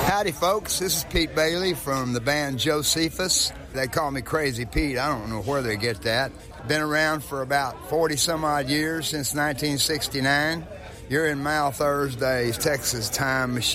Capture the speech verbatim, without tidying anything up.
Howdy, folks. This is Pete Bailey from the band Josephus. They call me Crazy Pete. I don't know where they get that. Been around for about forty some odd years, since nineteen sixty-nine. You're in Mal Thursday's Texas Time Machine.